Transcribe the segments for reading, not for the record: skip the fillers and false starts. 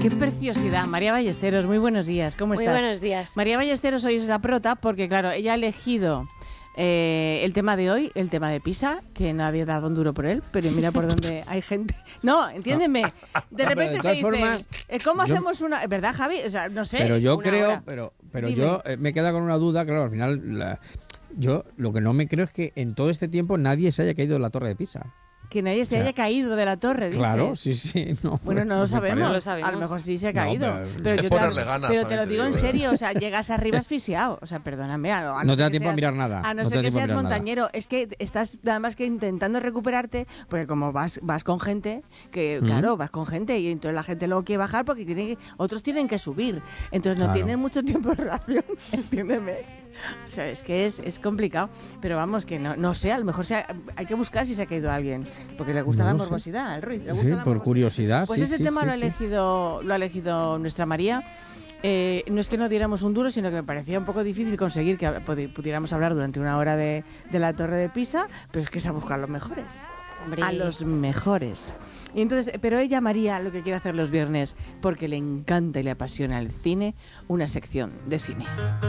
¡Qué preciosidad! María Ballesteros, muy buenos días. ¿Cómo estás? Muy buenos días. María Ballesteros hoy es la prota porque, claro, ella ha elegido el tema de hoy, el tema de Pisa, que nadie daba un duro por él, pero mira por dónde hay gente. No, entiéndeme. De repente te dicen, ¿cómo hacemos una...? ¿Verdad, Javi? O sea, no sé. Pero yo creo, hora. pero yo me queda con una duda, claro, al final... Yo lo que no me creo es que en todo este tiempo nadie se haya caído de la Torre de Pisa. Que nadie se haya caído de la torre, dices. Claro, sí. No, bueno, no lo sabemos. No lo sabemos. A lo mejor sí se ha caído. pero yo te lo digo en serio, o sea, llegas arriba asfixiado. O sea, perdóname. No te da tiempo a mirar nada. A no ser que seas montañero. Es que estás nada más que intentando recuperarte, porque como vas con gente, que claro, vas con gente y entonces la gente luego quiere bajar porque otros tienen que subir. Entonces no tienen mucho tiempo de relación, entiéndeme. O sea, es que es complicado, pero vamos, que no sé, a lo mejor hay que buscar si se ha caído alguien, porque le gusta la morbosidad al Ruiz. Por curiosidad. Pues ese tema lo ha elegido nuestra María. No es que no diéramos un duro, sino que me parecía un poco difícil conseguir que pudiéramos hablar durante una hora de la Torre de Pisa, pero es que es a buscar los mejores. Hombre. A los mejores. Y entonces, pero ella, María, lo que quiere hacer los viernes, porque le encanta y le apasiona el cine, una sección de cine.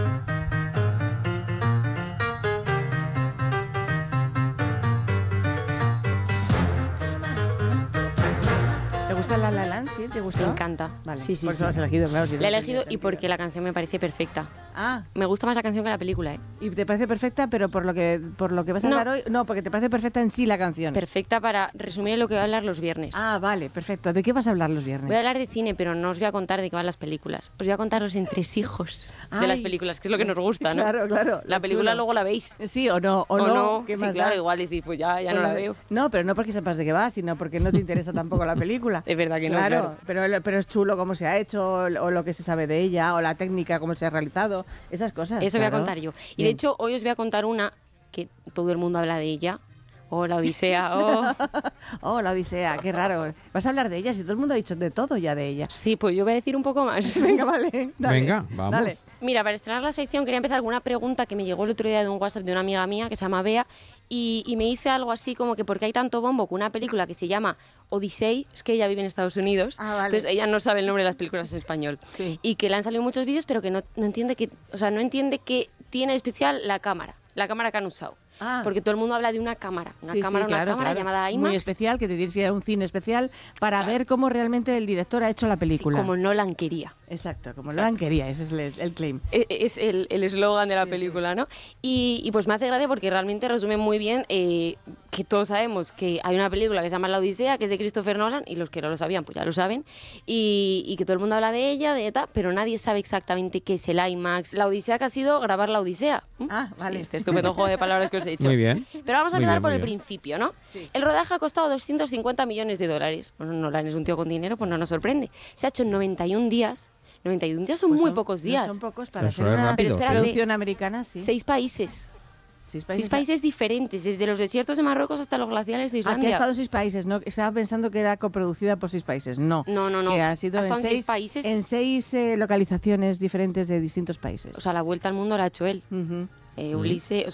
¿Te gusta La La Land? ¿Sí? ¿Te gusta? Me encanta. Vale. Sí. Por eso lo has elegido, claro. La he elegido y porque la canción me parece perfecta. Me gusta más la canción que la película, ¿eh? ¿Y te parece perfecta, pero por lo que vas a hablar hoy? No, porque te parece perfecta en sí la canción. Perfecta para resumir lo que voy a hablar los viernes. Vale, perfecto. ¿De qué vas a hablar los viernes? Voy a hablar de cine, pero no os voy a contar de qué van las películas. Os voy a contar los entresijos de las películas, que es lo que nos gusta, ¿no? Claro. La película luego la veis. Sí, o no. ¿Qué más claro, igual decís, pues ya no la veo. No, pero no porque sepas de qué va, sino porque no te interesa tampoco la película. Es verdad que no, claro. Pero es chulo cómo se ha hecho, o lo que se sabe de ella, o la técnica, cómo se ha realizado, esas cosas. Eso voy a contar yo. Y de hecho, hoy os voy a contar una que todo el mundo habla de ella. La Odisea, la Odisea, qué raro. Vas a hablar de ella, si todo el mundo ha dicho de todo ya de ella. Sí, pues yo voy a decir un poco más. Venga, vale. Dale, venga, vamos. Dale. Mira, para estrenar la sección quería empezar con una pregunta que me llegó el otro día de un WhatsApp de una amiga mía que se llama Bea y me dice algo así como que porque hay tanto bombo con una película que se llama Odyssey, es que ella vive en Estados Unidos, vale. Entonces ella no sabe el nombre de las películas en español y que le han salido muchos vídeos pero que no entiende que tiene de especial la cámara que han usado. Porque todo el mundo habla de una cámara, cámara llamada IMAX. Muy especial, que te tienes que ir a un cine especial para ver cómo realmente el director ha hecho la película. Sí, como Nolan quería. Exacto, como Nolan quería, ese es el claim. Es el eslogan de la película, ¿no? Y pues me hace gracia porque realmente resume muy bien que todos sabemos que hay una película que se llama La Odisea, que es de Christopher Nolan, y los que no lo sabían, pues ya lo saben, y que todo el mundo habla de ella, pero nadie sabe exactamente qué es el IMAX. La Odisea que ha sido grabar La Odisea. Vale. Sí, este estupendo juego de palabras que os he dicho. Muy bien. Pero vamos a empezar por el bien. principio, ¿no? Sí. El rodaje ha costado $250 millones. Bueno, Nolan es un tío con dinero, pues no nos sorprende. Se ha hecho en 91 días. 91 días son muy pocos días. No son pocos para Eso ser es una rápido, producción americana, sí. 6 países. 6 6 países diferentes, desde los desiertos de Marruecos hasta los glaciares de Aquí Islandia. ha estado en 6 países, ¿no? Estaba pensando que era coproducida por 6 países. No. No. Que ha sido en 6 países. En 6 localizaciones diferentes de distintos países. O sea, la vuelta al mundo la ha hecho él. Ulises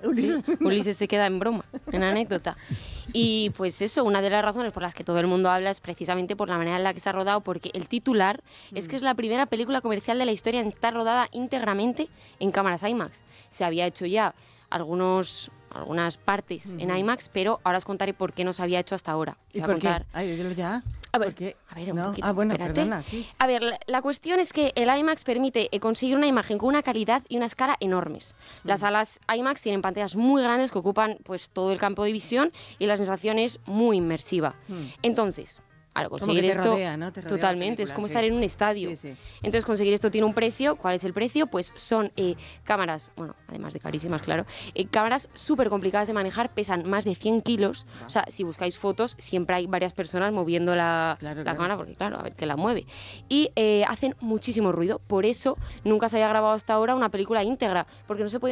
se queda en broma, en anécdota. Y pues eso, una de las razones por las que todo el mundo habla es precisamente por la manera en la que se ha rodado, porque el titular es que es la primera película comercial de la historia en estar rodada íntegramente en cámaras IMAX. Se había hecho ya algunas partes en IMAX, pero ahora os contaré por qué no se había hecho hasta ahora. ¿Y por qué? Ya. A ver, un poquito, espérate. Sí. A ver, la cuestión es que el IMAX permite conseguir una imagen con una calidad y una escala enormes. Las salas IMAX tienen pantallas muy grandes que ocupan pues todo el campo de visión y la sensación es muy inmersiva. Entonces, al conseguir esto, rodea, ¿no? Te rodea totalmente, es como estar en un estadio. Sí. Entonces, conseguir esto tiene un precio. ¿Cuál es el precio? Pues son cámaras, además de carísimas, claro, cámaras súper complicadas de manejar, pesan más de 100 kilos. O sea, si buscáis fotos, siempre hay varias personas moviendo la cámara, porque claro, a ver qué la mueve. Y hacen muchísimo ruido. Por eso nunca se había grabado hasta ahora una película íntegra, porque no se podía